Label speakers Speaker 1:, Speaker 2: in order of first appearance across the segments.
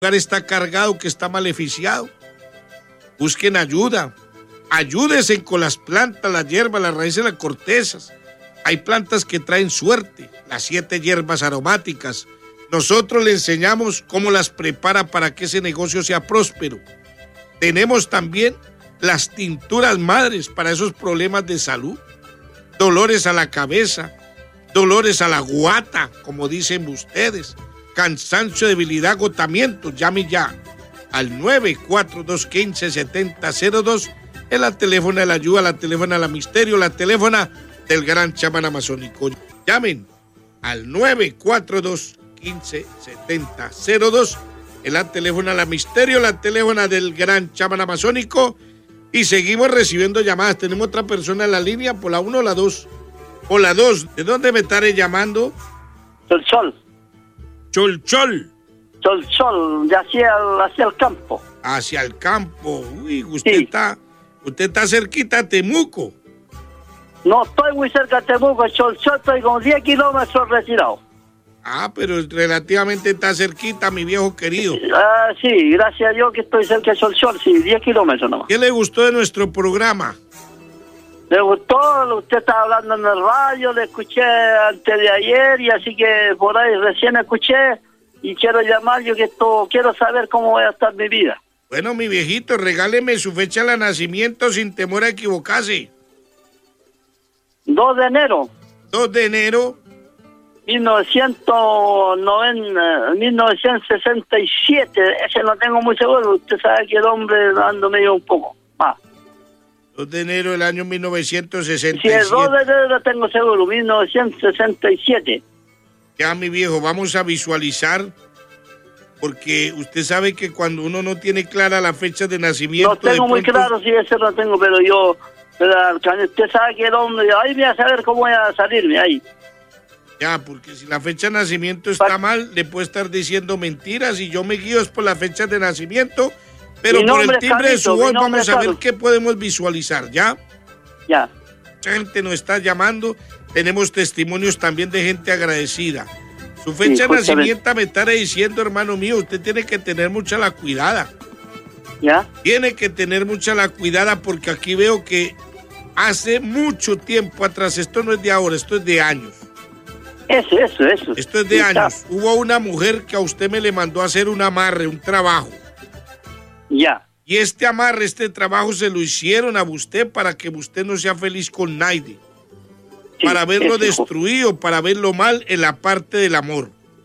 Speaker 1: lugar está cargado, que está maleficiado. Busquen ayuda. Ayúdense con las plantas, las hierbas, las raíces, las cortezas. Hay plantas que traen suerte, las 7 hierbas aromáticas. Nosotros le enseñamos cómo las prepara para que ese negocio sea próspero. Tenemos también las tinturas madres para esos problemas de salud. Dolores a la cabeza, dolores a la guata, como dicen ustedes. Cansancio, debilidad, agotamiento. Llame ya al 94215-7002. Es la teléfono de la ayuda, la teléfono de la misterio, la teléfono del gran chamán amazónico. Llamen al 94215-7002. Es la teléfono de la misterio, la teléfono del gran chamán amazónico. Y seguimos recibiendo llamadas. Tenemos otra persona en la línea, por la 1 o la 2. Por la 2. ¿De dónde me estaré llamando?
Speaker 2: Cholchol.
Speaker 1: Cholchol.
Speaker 2: Cholchol, de hacia el campo.
Speaker 1: Hacia el campo. Uy, usted está cerquita a Temuco.
Speaker 2: No estoy muy cerca de Temuco, Cholchol, estoy como 10 kilómetros retirado.
Speaker 1: Ah, pero relativamente está cerquita, mi viejo querido.
Speaker 2: Sí, gracias a Dios que estoy cerca de Cholchol, sí, 10 kilómetros nomás.
Speaker 1: ¿Qué le gustó de nuestro programa?
Speaker 2: Me gustó, usted estaba hablando en el radio, le escuché antes de ayer y así que por ahí recién escuché y quiero llamar, quiero saber cómo va a estar mi vida.
Speaker 1: Bueno, mi viejito, regáleme su fecha de nacimiento sin temor a equivocarse.
Speaker 2: 2 de enero.
Speaker 1: 2 de enero.
Speaker 2: 1967, ese no tengo muy seguro, usted sabe que el hombre ando medio un poco más.
Speaker 1: 2 de enero del año 1967.
Speaker 2: Sí, el 2 de enero lo tengo seguro, 1967.
Speaker 1: Ya, mi viejo, vamos a visualizar, porque usted sabe que cuando uno no tiene clara la fecha de nacimiento...
Speaker 2: No tengo muy claro si ese lo tengo, pero usted sabe que el hombre, ahí voy a saber cómo voy a salirme ahí.
Speaker 1: Ya, porque si la fecha de nacimiento está mal, le puede estar diciendo mentiras y yo me guío es por la fecha de nacimiento, pero por el timbre de su voz vamos a ver qué podemos visualizar, ¿ya?
Speaker 2: Ya.
Speaker 1: Mucha gente nos está llamando, tenemos testimonios también de gente agradecida. Su fecha de nacimiento me estará diciendo, hermano mío, usted tiene que tener mucha la cuidada.
Speaker 2: ¿Ya?
Speaker 1: Tiene que tener mucha la cuidada porque aquí veo que hace mucho tiempo atrás, esto no es de ahora, esto es de años.
Speaker 2: Eso.
Speaker 1: Esto es de años. Hubo una mujer que a usted me le mandó a hacer un amarre, un trabajo.
Speaker 2: Ya.
Speaker 1: Y este amarre, este trabajo se lo hicieron a usted para que usted no sea feliz con nadie. Sí, para verlo destruido, para verlo mal en la parte del amor.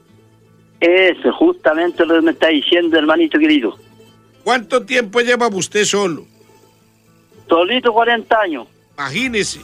Speaker 2: Eso, justamente lo que me está diciendo, hermanito querido.
Speaker 1: ¿Cuánto tiempo lleva usted solo?
Speaker 2: Solito 40 años.
Speaker 1: Imagínese.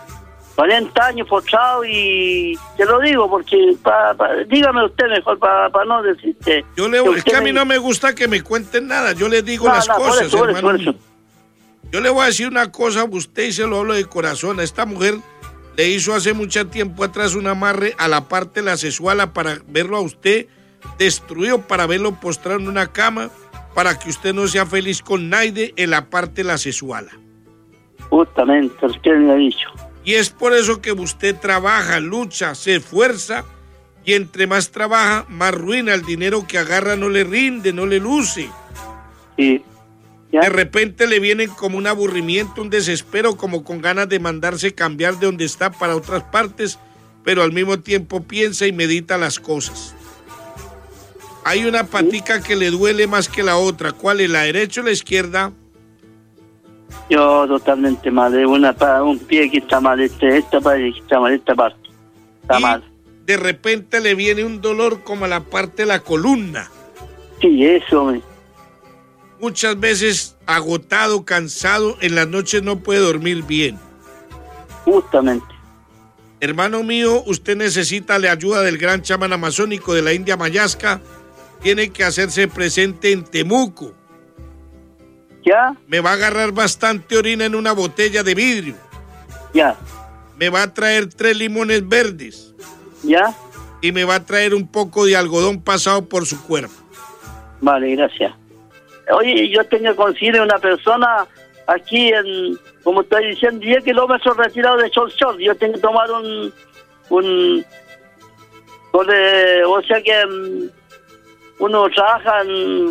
Speaker 2: 40 años postrado y te lo digo porque dígame usted mejor para no decirte.
Speaker 1: Es que a mí no me gusta que me cuenten nada, yo le digo las cosas, hermano. Yo le voy a decir una cosa a usted y se lo hablo de corazón. A esta mujer le hizo hace mucho tiempo atrás un amarre a la parte de la sexual para verlo a usted destruido, para verlo postrado en una cama, para que usted no sea feliz con nadie en la parte de la sexual.
Speaker 2: Justamente, usted me ha dicho.
Speaker 1: Y es por eso que usted trabaja, lucha, se esfuerza y entre más trabaja, más ruina. El dinero que agarra no le rinde, no le luce.
Speaker 2: Sí. ¿Ya?
Speaker 1: De repente le vienen como un aburrimiento, un desespero, como con ganas de mandarse cambiar de donde está para otras partes, pero al mismo tiempo piensa y medita las cosas. Hay una patica que le duele más que la otra. ¿Cuál es, la derecha o la izquierda?
Speaker 2: Yo totalmente mal, un pie que está mal, esta parte que está mal, esta parte está mal.
Speaker 1: De repente le viene un dolor como a la parte de la columna.
Speaker 2: Sí, eso.
Speaker 1: Muchas veces agotado, cansado, en las noches no puede dormir bien.
Speaker 2: Justamente.
Speaker 1: Hermano mío, usted necesita la ayuda del gran chamán amazónico de la India Mayasca. Tiene que hacerse presente en Temuco.
Speaker 2: ¿Ya?
Speaker 1: Me va a agarrar bastante orina en una botella de vidrio.
Speaker 2: Ya.
Speaker 1: Me va a traer 3 limones verdes.
Speaker 2: ¿Ya?
Speaker 1: Y me va a traer un poco de algodón pasado por su cuerpo.
Speaker 2: Vale, gracias. Oye, yo tengo conseguir una persona aquí como estoy diciendo, 10 kilómetros retirado de Cholchol. Yo tengo que tomar o sea que uno trabaja en